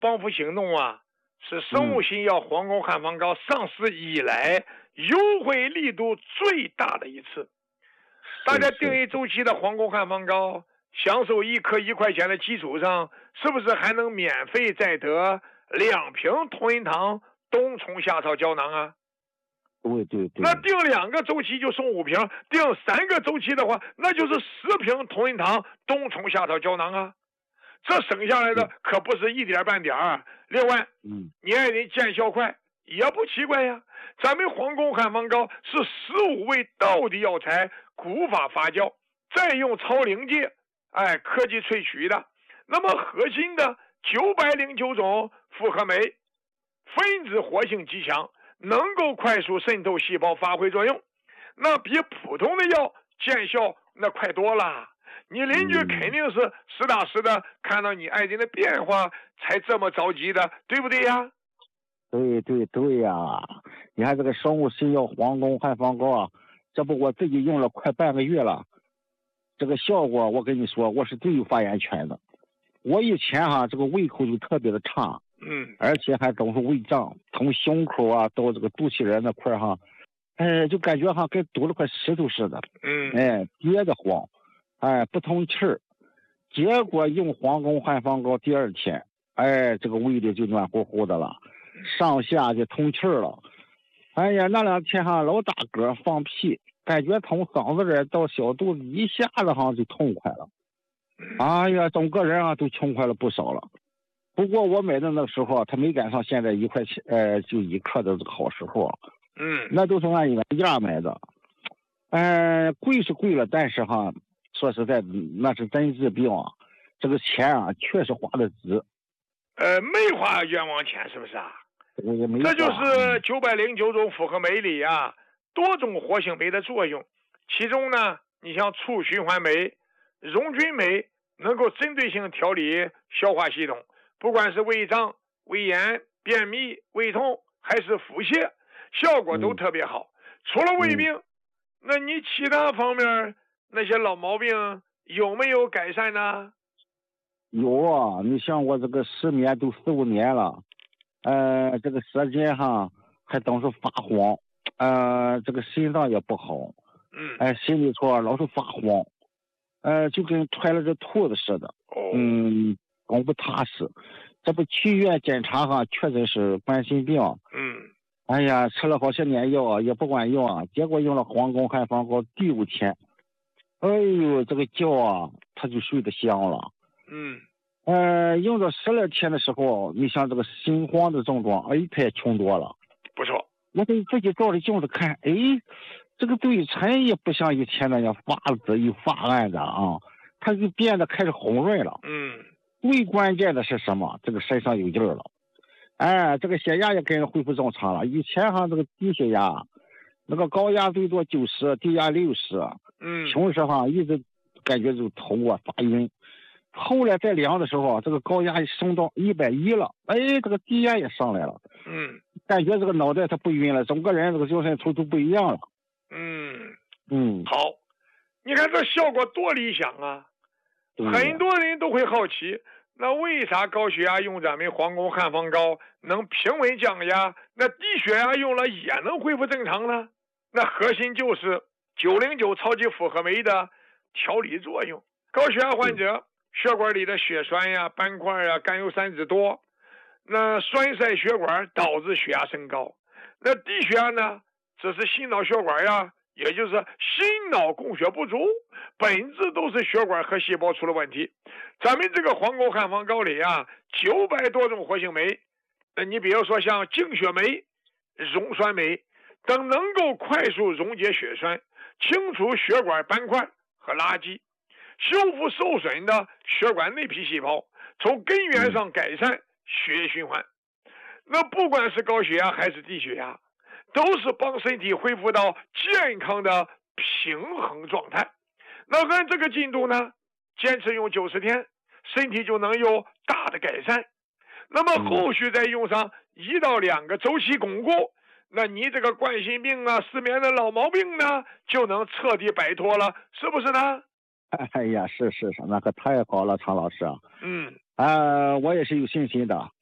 帮扶行动啊，是生物新药黄宫汉方膏上市以来优惠力度最大的一次。大家定一周期的黄宫汉方膏，享受1颗1块钱的基础上，是不是还能免费再得2瓶同仁堂冬虫夏草胶囊啊？ 对。 那定2个周期就送5瓶，定3个周期的话，那就是10瓶同仁堂冬虫夏草胶囊啊。这省下来的可不是一点半点儿。另外，你爱人见效快也不奇怪呀。咱们黄宫汉方膏是15味道地药材古法发酵，再用超临界科技萃取的。那么核心的909种复合酶，分子活性极强，能够快速渗透细胞发挥作用，那比普通的药见效那快多了。你邻居肯定是实打实的看到你爱人的变化才这么着急的，对不对呀？ 对呀！你看这个生物新药黄宫汉方膏啊，这不我自己用了快半个月了，这个效果我跟你说，我是最有发言权的。我以前这个胃口就特别的差，而且还总是胃胀，从胸口啊到这个肚脐眼那块就感觉跟堵了块石头似的，憋得慌，不通气儿。结果用黄宫汉方膏第2天，这个胃里就暖乎乎的了，上下就通气儿了。哎呀，那2天老打嗝放屁，感觉从嗓子眼到小肚子一下子就痛快了。哎呀，整个人都轻快了不少了。不过我买的那个时候，他没赶上现在1块钱就1克的这个好时候。那都是按原价买的。贵是贵了，但是说实在，那是真治病啊。这个钱确实花的值。 没花冤枉钱，是不是啊？ 我也没花。 这就是909种复合酶里多种活性酶的作用。其中呢，你像促循环酶、溶菌酶，能够针对性调理消化系统，不管是胃胀、胃炎、便秘、胃痛还是腹泻，效果都特别好。除了胃病，那你其他方面那些老毛病有没有改善呢？ 有啊，你像我这个失眠都4、5年了，这个舌尖还总是发黄，这个心脏也不好，心里头老是发慌，就跟揣了只兔子似的，总不踏实。这不去医院检查确诊是冠心病，哎呀，吃了好些年药也不管用啊，结果用了黄宫汉方膏第5天，哎呦，这个觉他就睡得香了。用到10来天的时候，你像这个心慌的症状，他也轻多了。 不错， 我给自己照着镜子看，这个嘴唇也不像以前那样发紫又发暗的它就变得开始红润了。最关键的是什么？这个身上有劲儿了。这个血压也跟着恢复正常了。以前这个低血压，那个高压最多90，低压60。平时一直感觉就头发晕。后来再量的时候，这个高压升到110了，这个低压也上来了。感觉这个脑袋它不晕了，整个人这个精神头都不一样了。 好，你看这效果多理想啊！很多人都会好奇，那为啥高血压用咱们黄宫汉方膏能平稳降压，那低血压用了也能恢复正常呢？那核心就是909超级复合酶的调理作用。高血压患者血管里的血栓斑块甘油三酯多，那栓塞血管导致血压升高。那低血压呢，这是心脑血管也就是心脑供血不足，本质都是血管和细胞出了问题。咱们这个黄宫汉方膏里900多种活性酶，你比如说像净血酶、溶栓酶等，能够快速溶解血栓，清除血管斑块和垃圾，修复受损的血管内皮细胞，从根源上改善血液循环。那不管是高血压还是低血压，都是帮身体恢复到健康的平衡状态。那按这个进度呢，坚持用90天，身体就能有大的改善。那么后续再用上1到2个周期巩固，那你这个冠心病失眠的老毛病呢，就能彻底摆脱了，是不是呢？ 哎呀，是，那可太好了，常老师。我也是有信心的。